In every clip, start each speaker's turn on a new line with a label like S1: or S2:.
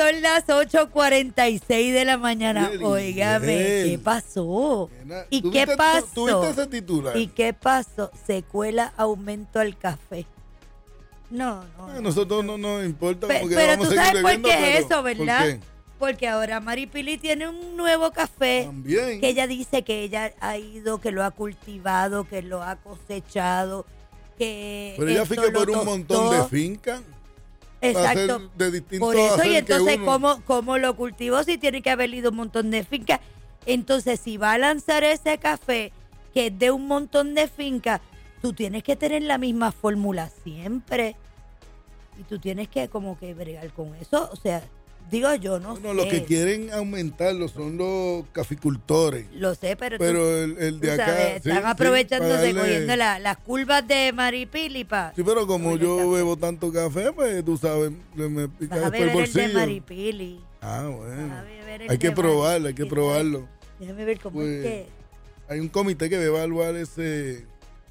S1: Son las 8:46 de la mañana. Óigame, ¿qué pasó? ¿Y qué pasó?
S2: ¿Tuviste ese titular?
S1: ¿Y qué pasó? Secuela aumento al café. No.
S2: A nosotros no nos importa.
S1: Pero tú sabes por qué es eso, ¿verdad?
S2: ¿Por qué?
S1: Porque ahora Maripili tiene un nuevo café.
S2: También.
S1: Que ella dice que ella ha ido, que lo ha cultivado, que lo ha cosechado, que
S2: Pero ella fue que por un montón de fincas.
S1: Exacto.
S2: De distintos
S1: por eso, y entonces,
S2: uno.
S1: ¿cómo lo cultivó si tiene que haber ido un montón de fincas? Entonces, si va a lanzar ese café que es de un montón de fincas, tú tienes que tener la misma fórmula siempre. Y tú tienes que como que bregar con eso. O sea, digo yo, no sé.
S2: Los que quieren aumentarlo son los caficultores.
S1: Lo sé, pero
S2: el de acá.
S1: Están aprovechándose, cogiendo las curvas de Maripili
S2: Sí, pero como yo bebo tanto café, pues tú sabes, me pica después el bolsillo.
S1: El de Maripili.
S2: Bueno. Hay que probarlo.
S1: Déjame ver cómo es que.
S2: Hay un comité que va a evaluar ese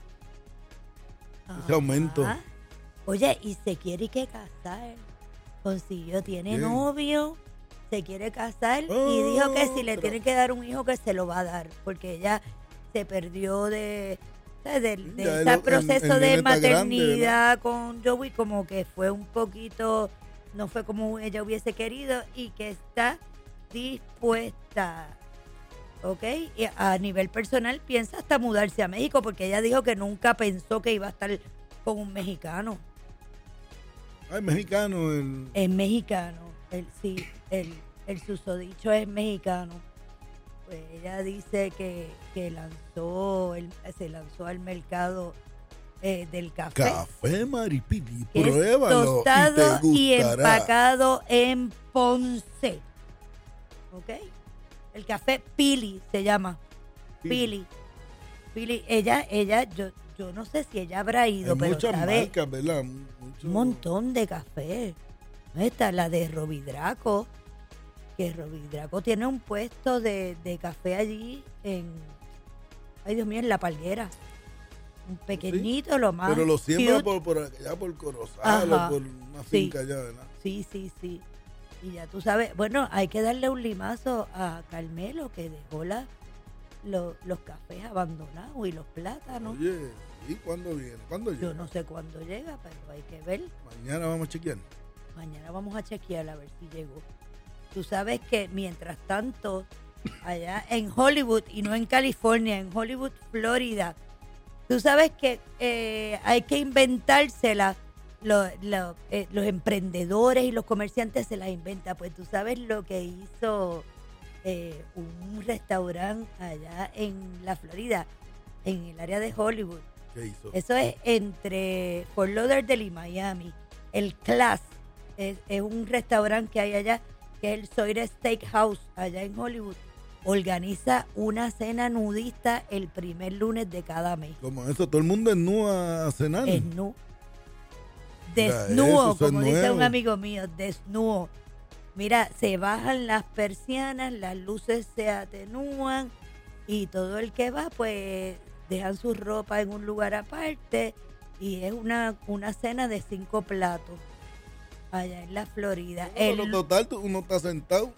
S2: aumento.
S1: Oye, y se quiere que casar. Consiguió, tiene novio, se quiere casar y dijo que si le tiene que dar un hijo que se lo va a dar, porque ella se perdió de ese proceso de maternidad con Joey, como que fue un poquito, no fue como ella hubiese querido y que está dispuesta, ¿ok? Y a nivel personal piensa hasta mudarse a México, porque ella dijo que nunca pensó que iba a estar con un mexicano.
S2: Es mexicano.
S1: Es mexicano, el susodicho es mexicano. Pues ella dice que se lanzó al mercado del café.
S2: Café Maripili, pruébalo
S1: tostado
S2: y
S1: empacado en Ponce. ¿Ok? El café Pili se llama. Pili. Ella, yo no sé si ella habrá ido,
S2: hay
S1: pero
S2: muchas
S1: sabe
S2: marcas, ¿verdad?
S1: un montón de café. ¿No está la de Robidraco? Que Robidraco tiene un puesto de café allí ay Dios mío, en La Palguera. Un pequeñito, ¿sí? Lo más
S2: pero lo siembra
S1: cute.
S2: por allá por Corozal o por una finca allá, ¿verdad?
S1: Sí. Y ya tú sabes, bueno, hay que darle un limazo a Carmelo, que dejó los cafés abandonados y los plátanos.
S2: Oye, ¿y cuándo viene? ¿Cuándo llega?
S1: Yo no sé cuándo llega, pero hay que ver.
S2: Mañana vamos a chequear.
S1: Mañana vamos a chequear a ver si llegó. Tú sabes que mientras tanto, allá en Hollywood, y no en California, en Hollywood, Florida, tú sabes que hay que inventársela. Los emprendedores y los comerciantes se las inventan. Pues tú sabes lo que hizo un restaurante allá en la Florida, en el área de Hollywood.
S2: ¿Qué hizo?
S1: Eso es entre Fort Lauderdale y Miami. El Class es un restaurante que hay allá, que es el Sawyer Steakhouse, allá en Hollywood. Organiza una cena nudista el primer lunes de cada mes.
S2: ¿Cómo eso? ¿Todo el mundo es nu a cenar?
S1: Es nu. Desnudo, como dice un amigo mío, desnudo. Mira, se bajan las persianas, las luces se atenúan y todo el que va, pues, dejan su ropa en un lugar aparte y es una cena de 5 platos allá en la Florida.
S2: Pero total, uno está sentado.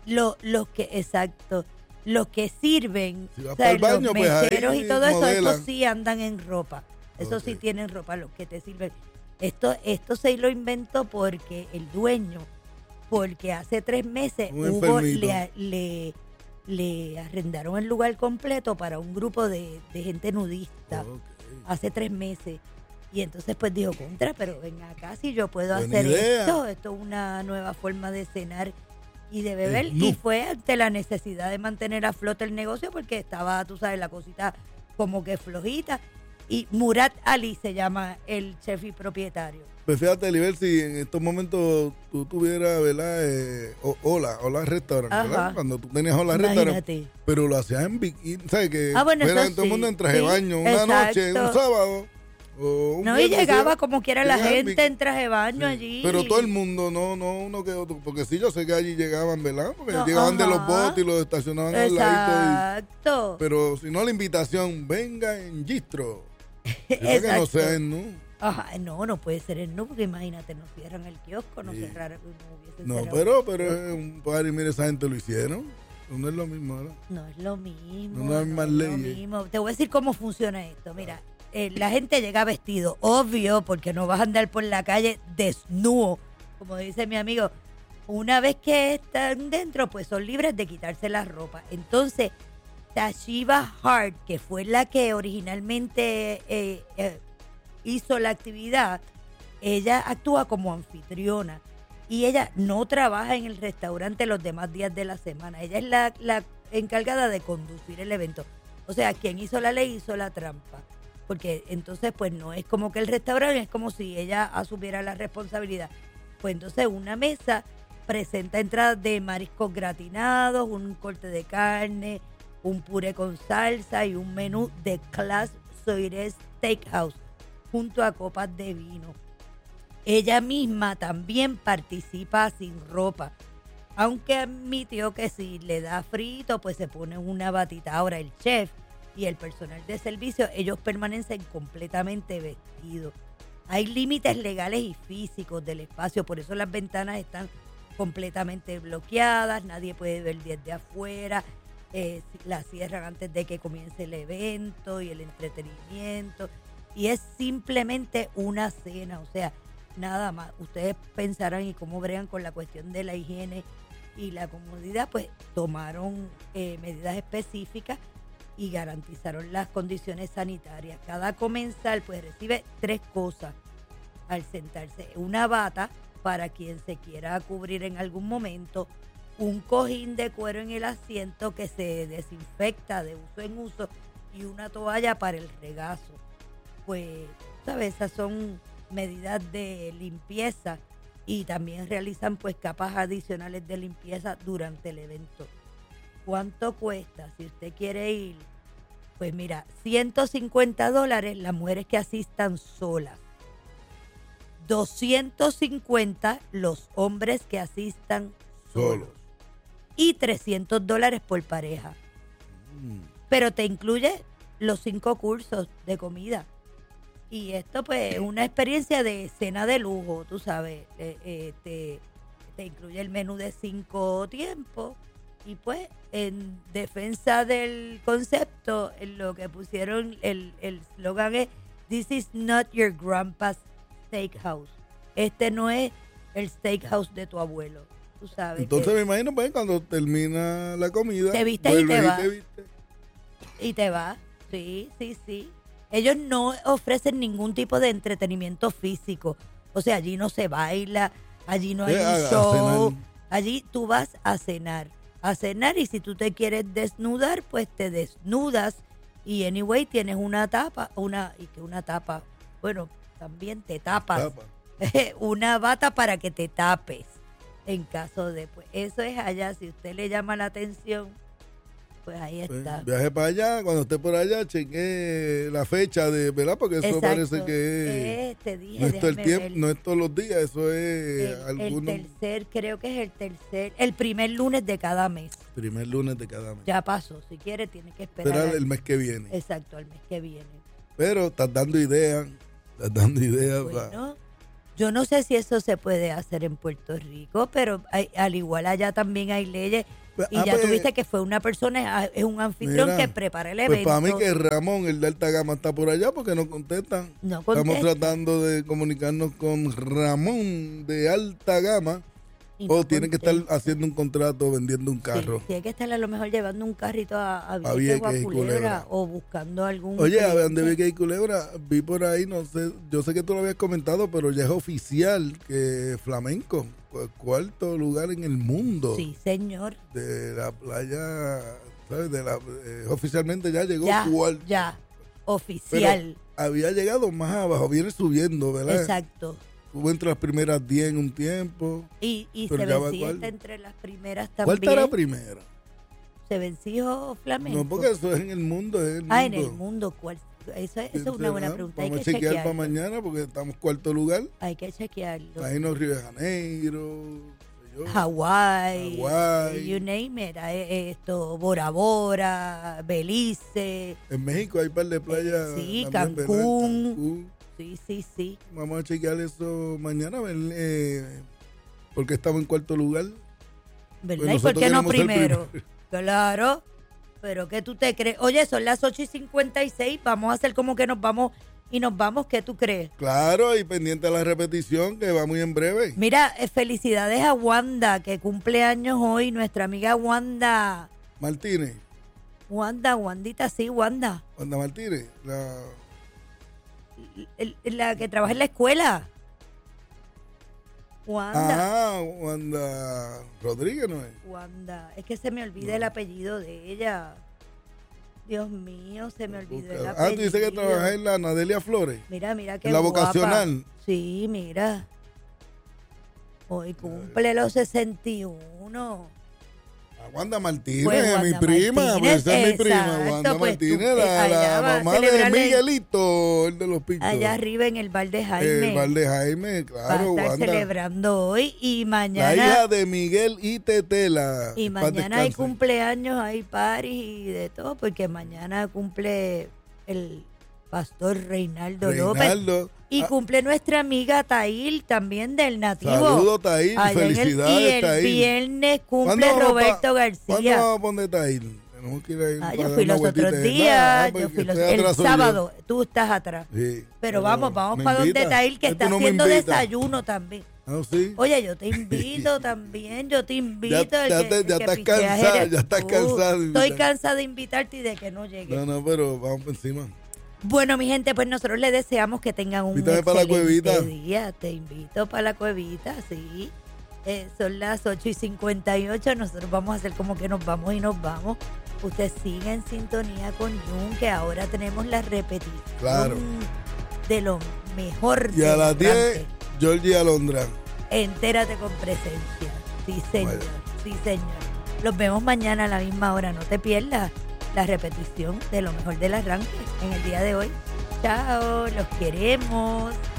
S1: Exacto. Los que sirven,
S2: si vas para el baño,
S1: los meseros
S2: pues ahí
S1: y todo
S2: modelan.
S1: eso sí andan en ropa. Eso sí tienen ropa, los que te sirven. Esto se lo inventó porque el dueño, porque hace 3 meses le arrendaron el lugar completo para un grupo de gente nudista. Hace 3 meses. Y entonces pues dijo, pero ven acá, si yo puedo hacer esto es una nueva forma de cenar y de beber. Y fue ante la necesidad de mantener a flote el negocio porque estaba, tú sabes, la cosita como que flojita. Y Murat Ali se llama el chef y propietario.
S2: Pues fíjate, Liber, si en estos momentos tú tuvieras, ¿verdad? Hola restaurante, ¿verdad? Cuando tú tenías hola restaurante, pero lo hacías en bikini, ¿sabes? Que
S1: bueno,
S2: todo el mundo en traje de baño, una noche, un sábado.
S1: No, y llegaba como quiera la gente en traje de baño allí.
S2: Pero todo el mundo, no uno que otro. Porque sí, yo sé que allí llegaban, ¿verdad? Porque llegaban de los botes y los estacionaban al ladito. Pero si no, la invitación, venga en Gistro. Que no sea en
S1: Ajá, no puede ser el no, porque imagínate, nos cierran el kiosco, nos cerraron,
S2: no cerrado. pero es un par y mira, esa gente lo hicieron. No es lo mismo, ¿verdad?
S1: No es lo mismo.
S2: No hay más leyes.
S1: Te voy a decir cómo funciona esto. Mira, la gente llega vestido, obvio, porque no vas a andar por la calle desnudo, como dice mi amigo. Una vez que están dentro, pues son libres de quitarse la ropa. Entonces, Tashiva Hart, que fue la que originalmente hizo la actividad, ella actúa como anfitriona y ella no trabaja en el restaurante los demás días de la semana. Ella es la encargada de conducir el evento. O sea, quien hizo la ley hizo la trampa. Porque entonces, pues no es como que el restaurante, es como si ella asumiera la responsabilidad. Pues entonces una mesa presenta entradas de mariscos gratinados, un corte de carne, un puré con salsa y un menú de Class Soirée Steakhouse junto a copas de vino. Ella misma también participa sin ropa, aunque admitió que si le da frito, pues se pone una batita. Ahora el chef y el personal de servicio, ellos permanecen completamente vestidos. Hay límites legales y físicos del espacio, por eso las ventanas están completamente bloqueadas, nadie puede ver desde afuera, las cierran antes de que comience el evento y el entretenimiento, y es simplemente una cena, o sea, nada más. Ustedes pensarán y cómo bregan con la cuestión de la higiene y la comodidad, pues tomaron medidas específicas y garantizaron las condiciones sanitarias. Cada comensal pues recibe 3 cosas al sentarse: una bata para quien se quiera cubrir en algún momento, un cojín de cuero en el asiento que se desinfecta de uso en uso y una toalla para el regazo. Pues, ¿sabes? Esas son medidas de limpieza y también realizan pues capas adicionales de limpieza durante el evento. ¿Cuánto cuesta? Si usted quiere ir, pues mira, $150 las mujeres que asistan solas, $250 los hombres que asistan solos y $300 por pareja. Pero te incluye los 5 cursos de comida. Y esto pues es una experiencia de cena de lujo, tú sabes, te incluye el menú de 5 tiempos y pues en defensa del concepto, en lo que pusieron el slogan es "This is not your grandpa's steakhouse". Este no es el steakhouse de tu abuelo, tú sabes.
S2: Entonces me imagino pues cuando termina la comida,
S1: te vistes y te vas. Y te vas, sí. Ellos no ofrecen ningún tipo de entretenimiento físico. O sea, allí no se baila, allí no hay un show. Allí tú vas a cenar. Y si tú te quieres desnudar, pues te desnudas. Y anyway, tienes una tapa, bueno, también te tapas. Una bata para que te tapes. En caso de, pues, eso es allá. Si usted le llama la atención, pues ahí está.
S2: Viaje para allá, cuando esté por allá, cheque la fecha de, ¿verdad? Porque eso parece que es.
S1: Te dije,
S2: no es todo el tiempo, no es todos los días, eso es
S1: creo que es el primer lunes de cada mes.
S2: Primer lunes de cada mes.
S1: Ya pasó, si quiere tiene que esperar.
S2: Será el mes que viene.
S1: Exacto, el mes que viene.
S2: Pero estás dando ideas.
S1: Bueno, yo no sé si eso se puede hacer en Puerto Rico, pero al igual allá también hay leyes. Y ya tuviste que fue una persona, es un anfitrión que prepara el evento.
S2: Pues para mí que Ramón, el de alta gama, está por allá porque no contestan. Estamos tratando de comunicarnos con Ramón de alta gama. O tienen que estar haciendo un contrato vendiendo un carro.
S1: Sí, tiene que estar a lo mejor llevando un carrito a Vieques o a Culebra o buscando algún...
S2: Oye, a ver, ¿dónde Vieques y Culebra? Vi por ahí, no sé, yo sé que tú lo habías comentado, pero ya es oficial que Flamenco, cuarto lugar en el mundo.
S1: Sí, señor.
S2: De la playa, ¿sabes? Oficialmente ya llegó cuarto.
S1: Ya, oficial.
S2: Pero había llegado más abajo, viene subiendo, ¿verdad?
S1: Exacto.
S2: Hubo entre las primeras 10 en un tiempo.
S1: Y se vencía entre las primeras también.
S2: ¿Cuál está la primera?
S1: ¿Se venció Flamenco?
S2: No, porque eso es en el mundo.
S1: En el mundo. ¿Cuál? Eso es una buena pregunta.
S2: Vamos a chequear para mañana porque estamos cuarto lugar.
S1: Hay que chequearlo.
S2: Ahí en Río de Janeiro,
S1: Hawái, you name it. Bora Bora, Belice.
S2: En México hay un par de playas.
S1: Sí, Cancún. Sí.
S2: Vamos a chequear eso mañana, porque estamos en cuarto lugar.
S1: ¿Verdad? ¿Y por qué no primero? Claro. Pero ¿qué tú te crees? Oye, son las 8:56. Vamos a hacer como que nos vamos y nos vamos. ¿Qué tú crees?
S2: Claro, y pendiente a la repetición que va muy en breve.
S1: Mira, felicidades a Wanda, que cumple años hoy. Nuestra amiga Wanda
S2: Martínez.
S1: Wandita, sí, Wanda.
S2: Wanda Martínez.
S1: La que trabaja en la escuela. Wanda.
S2: Wanda Rodríguez, ¿no es?
S1: Wanda. Es que se me olvida el apellido de ella. Dios mío, se me olvidó el apellido.
S2: Tú dices que trabaja en la Nadelia Flores.
S1: Mira qué
S2: en la vocacional.
S1: Sí, mira. Hoy cumple los 61.
S2: Wanda Martínez, pues mi prima, esa es mi prima, Wanda Martínez, la mamá de Miguelito, el de los pinchos.
S1: Allá arriba en el Val de Jaime.
S2: El Val de Jaime, claro,
S1: va a estar
S2: Wanda
S1: celebrando hoy y mañana.
S2: La hija de Miguel y Tetela.
S1: Y mañana hay cumpleaños, hay party y de todo, porque mañana cumple el pastor Reinaldo López. Y cumple nuestra amiga Tail también del Nativo.
S2: Saludos, Tail. Felicidades, Tail.
S1: Y el viernes cumple Roberto García.
S2: ¿Cuándo vamos a poner Tail? Tenemos que ir ahí.
S1: Yo fui los otros días. El sábado. Tú estás atrás.
S2: Sí.
S1: Pero vamos para donde Tail, que está haciendo desayuno también.
S2: ¿Sí?
S1: Oye, yo te invito también. Yo te invito.
S2: Ya estás cansada.
S1: Estoy cansada de invitarte y de que no llegue.
S2: No, pero vamos por encima.
S1: Bueno, mi gente, pues nosotros les deseamos que tengan un excelente día. Te invito para la cuevita, sí. Son las 8:58. Nosotros vamos a hacer como que nos vamos y nos vamos. Usted sigue en sintonía con Jun, que ahora tenemos la repetición de lo mejor.
S2: Y a las 10, Georgie Alondra.
S1: Entérate con presencia. Sí, señor. Sí, señor. Los vemos mañana a la misma hora. No te pierdas la repetición de lo mejor del arranque en el día de hoy. Chao, los queremos.